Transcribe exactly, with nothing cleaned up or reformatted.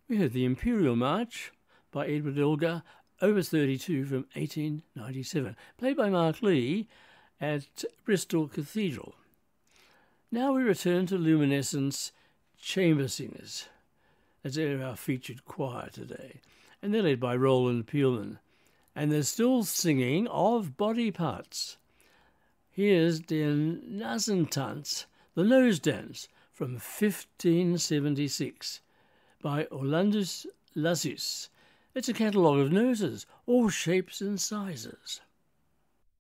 We heard the Imperial March by Edward Elgar, Opus thirty-two from eighteen ninety-seven, played by Mark Lee at Bristol Cathedral. Now we return to Luminescence Chamber Singers. That's our featured choir today, and they're led by Roland Peelman, and they're still singing of body parts. Here's Den Nasentanz, the Nose Dance, from fifteen seventy-six, by Orlandus Lassus. It's a catalogue of noses, all shapes and sizes.